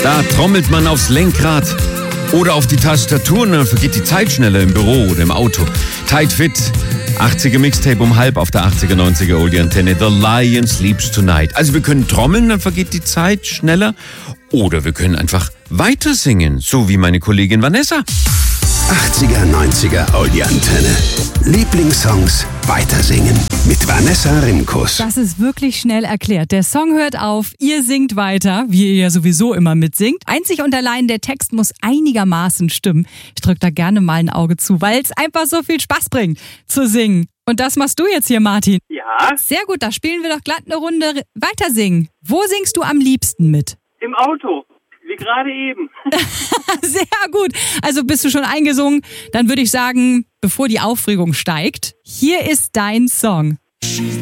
Da trommelt man aufs Lenkrad oder auf die Tastatur und dann vergeht die Zeit schneller im Büro oder im Auto. Tight Fit, 80er Mixtape um halb auf der 80er, 90er Oldie-Antenne. The Lion Sleeps Tonight. Also wir können trommeln, dann vergeht die Zeit schneller. Oder wir können einfach weiter singen, so wie meine Kollegin Vanessa. 80er, 90er Oldie-Antenne. Lieblingssongs weitersingen mit Vanessa Rimkus. Das ist wirklich schnell erklärt. Der Song hört auf, ihr singt weiter, wie ihr ja sowieso immer mitsingt. Einzig und allein der Text muss einigermaßen stimmen. Ich drücke da gerne mal ein Auge zu, weil es einfach so viel Spaß bringt zu singen. Und das machst du jetzt hier, Martin. Ja, Sehr gut, da spielen wir doch glatt eine Runde weitersingen. Wo singst du am liebsten mit? im Auto, wie gerade eben. Sehr gut. Also bist du schon eingesungen? Dann würde ich sagen, bevor die Aufregung steigt, hier ist dein Song.